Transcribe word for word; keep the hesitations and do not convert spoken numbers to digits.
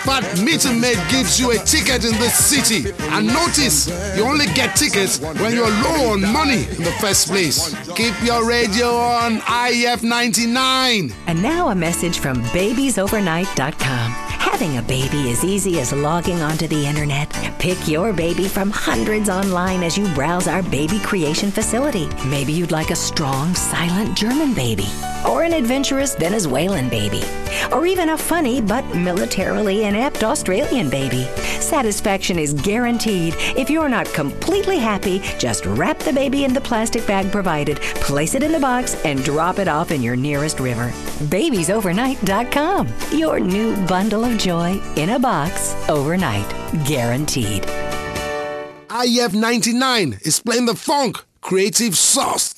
but Meet and Made gives you a ticket in the city. And notice, you only get tickets when you're low on money in the first place. Keep your radio on I F ninety-nine. And now a message from babies overnight dot com. Having a baby is easy as logging onto the internet. Pick your baby from hundreds online as you browse our baby creation facility. Maybe you'd like a strong, silent German baby, or an adventurous Venezuelan baby, or even a funny but militarily inept Australian baby. Satisfaction is guaranteed. If you're not completely happy, just wrap the baby in the plastic bag provided, place it in the box, and drop it off in your nearest river. babies overnight dot com. Your new bundle of joy in a box overnight. Guaranteed. I F ninety-nine is playing the funk creative sauce.